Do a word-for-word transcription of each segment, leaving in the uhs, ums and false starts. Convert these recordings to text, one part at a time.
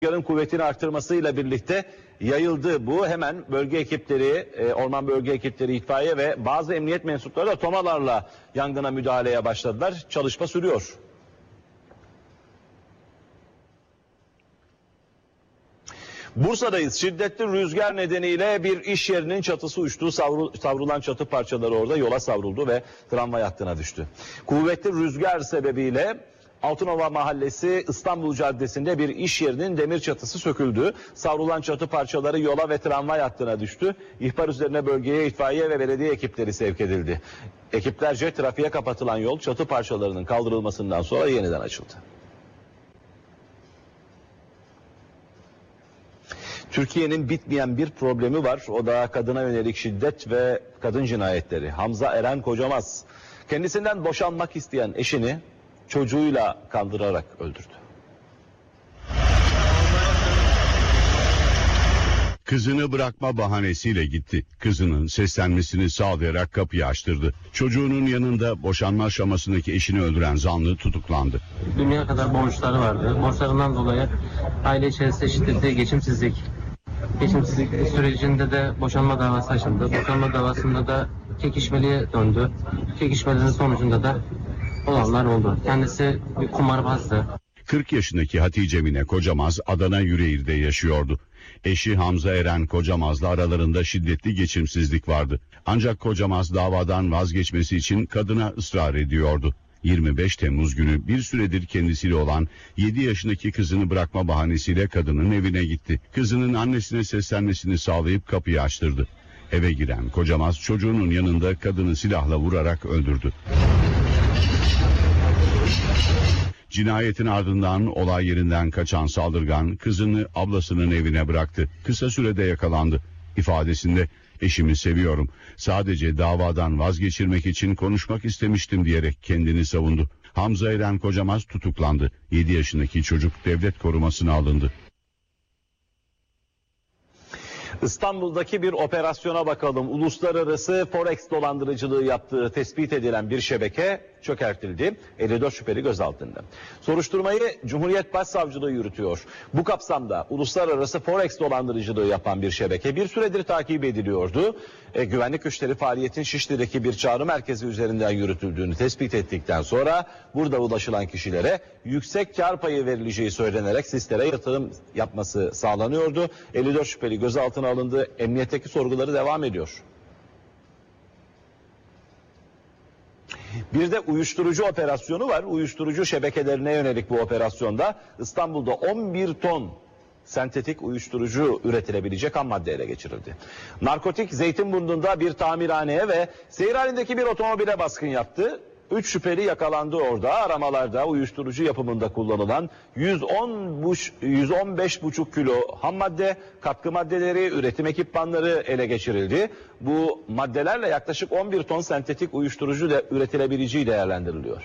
Rüzgarın kuvvetini arttırmasıyla birlikte yayıldı bu. Hemen bölge ekipleri, orman bölge ekipleri, itfaiye ve bazı emniyet mensupları da tomalarla yangına müdahaleye başladılar. Çalışma sürüyor. Bursa'dayız. Şiddetli rüzgar nedeniyle bir iş yerinin çatısı uçtu. Savru, savrulan çatı parçaları orada yola savruldu ve tramvay hattına düştü. Kuvvetli rüzgar sebebiyle Altınova Mahallesi İstanbul Caddesi'nde bir iş yerinin demir çatısı söküldü. Savrulan çatı parçaları yola ve tramvay hattına düştü. İhbar üzerine bölgeye itfaiye ve belediye ekipleri sevk edildi. Ekiplerce trafiğe kapatılan yol çatı parçalarının kaldırılmasından sonra yeniden açıldı. Türkiye'nin bitmeyen bir problemi var. O da kadına yönelik şiddet ve kadın cinayetleri. Hamza Eren Kocamaz kendisinden boşanmak isteyen eşini çocuğuyla kandırarak öldürdü. Kızını bırakma bahanesiyle gitti. Kızının seslenmesini sağlayarak kapıyı açtırdı. Çocuğunun yanında boşanma aşamasındaki eşini öldüren zanlı tutuklandı. Dünya kadar borçları vardı. Borçlarından dolayı aile içerisinde şiddetli geçimsizlik. Geçimsizlik sürecinde de boşanma davası açıldı. Boşanma davasında da çekişmeliye döndü. Çekişmelerin sonucunda da olanlar oldu. Kendisi bir kumarbazdı. kırk yaşındaki Hatice Mine Kocamaz Adana Yüreğir'de yaşıyordu. Eşi Hamza Eren Kocamaz'la aralarında şiddetli geçimsizlik vardı. Ancak Kocamaz davadan vazgeçmesi için kadına ısrar ediyordu. yirmi beş Temmuz günü bir süredir kendisiyle olan yedi yaşındaki kızını bırakma bahanesiyle kadının evine gitti. Kızının annesine seslenmesini sağlayıp kapıyı açtırdı. Eve giren Kocamaz çocuğunun yanında kadını silahla vurarak öldürdü. Cinayetin ardından olay yerinden kaçan saldırgan kızını ablasının evine bıraktı. Kısa sürede yakalandı. İfadesinde eşimi seviyorum. Sadece davadan vazgeçirmek için konuşmak istemiştim diyerek kendini savundu. Hamza Eren Kocamaz tutuklandı. yedi yaşındaki çocuk devlet korumasına alındı. İstanbul'daki bir operasyona bakalım. Uluslararası Forex dolandırıcılığı yaptığı tespit edilen bir şebeke çökertildi. elli dört şüpheli gözaltında. Soruşturmayı Cumhuriyet Başsavcılığı yürütüyor. Bu kapsamda uluslararası Forex dolandırıcılığı yapan bir şebeke bir süredir takip ediliyordu. E, güvenlik güçleri faaliyetin Şişli'deki bir çağrı merkezi üzerinden yürütüldüğünü tespit ettikten sonra burada ulaşılan kişilere yüksek kar payı verileceği söylenerek sisteme yatırım yapması sağlanıyordu. elli dört şüpheli gözaltına alındı. Emniyetteki sorguları devam ediyor. Bir de uyuşturucu operasyonu var. Uyuşturucu şebekelerine yönelik bu operasyonda İstanbul'da on bir ton sentetik uyuşturucu üretilebilecek ham madde ele geçirildi. Narkotik Zeytinburnu'nda bir tamirhaneye ve seyir halindeki bir otomobile baskın yaptı. Üç şüpheli yakalandı orada. Aramalarda uyuşturucu yapımında kullanılan yüz on beş buçuk kilo ham madde, katkı maddeleri, üretim ekipmanları ele geçirildi. Bu maddelerle yaklaşık on bir ton sentetik uyuşturucu da üretilebileceği değerlendiriliyor.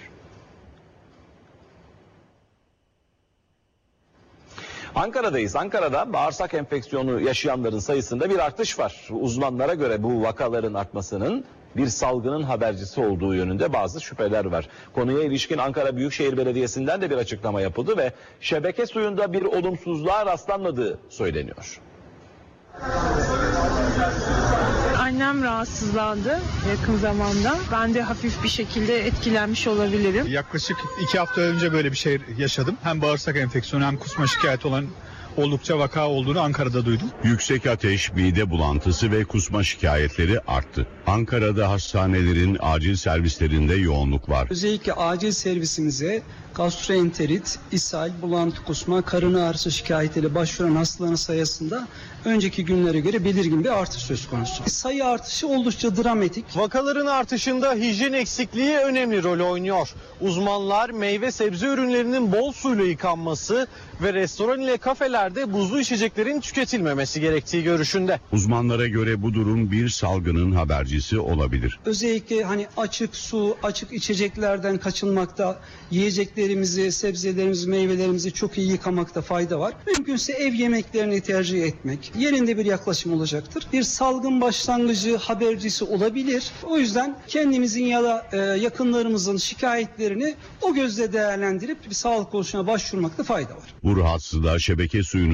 Ankara'dayız. Ankara'da bağırsak enfeksiyonu yaşayanların sayısında bir artış var. Uzmanlara göre bu vakaların artmasının bir salgının habercisi olduğu yönünde bazı şüpheler var. Konuya ilişkin Ankara Büyükşehir Belediyesi'nden de bir açıklama yapıldı ve şebeke suyunda bir olumsuzluğa rastlanmadığı söyleniyor. Annem rahatsızlandı yakın zamanda. Ben de hafif bir şekilde etkilenmiş olabilirim. Yaklaşık iki hafta önce böyle bir şey yaşadım. Hem bağırsak enfeksiyonu hem kusma şikayeti olan oldukça vaka olduğunu Ankara'da duydum. Yüksek ateş, mide bulantısı ve kusma şikayetleri arttı. Ankara'da hastanelerin acil servislerinde yoğunluk var. Özellikle acil servisimize gastroenterit, ishal, bulantı, kusma, karın ağrısı şikayetiyle başvuran hastaların sayısında önceki günlere göre belirgin bir artış söz konusu. Sayı artışı oldukça dramatik. Vakaların artışında hijyen eksikliği önemli rol oynuyor. Uzmanlar meyve sebze ürünlerinin bol suyla yıkanması ve restoran ile kafelerde buzlu içeceklerin tüketilmemesi gerektiği görüşünde. Uzmanlara göre bu durum bir salgının habercisi olabilir. Özellikle hani açık su, açık içeceklerden kaçınmakta, yiyecekleri etlerimizi, sebzelerimizi, meyvelerimizi çok iyi yıkamakta fayda var. Mümkünse ev yemeklerini tercih etmek yerinde bir yaklaşım olacaktır. Bir salgın başlangıcı habercisi olabilir. O yüzden kendimizin ya da e, yakınlarımızın şikayetlerini o gözle değerlendirip bir sağlık kuruluşuna başvurmakta fayda var. Bu rahatsızlığa şebeke suyunu